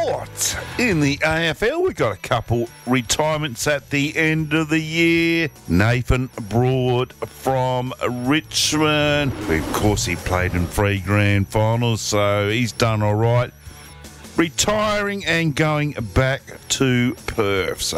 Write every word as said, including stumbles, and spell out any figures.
sport. In the A F L, we've got a couple retirements at the end of the year. Nathan Broad from Richmond. Of course, he played in three grand finals, so he's done all right. Retiring and going back to Perth. So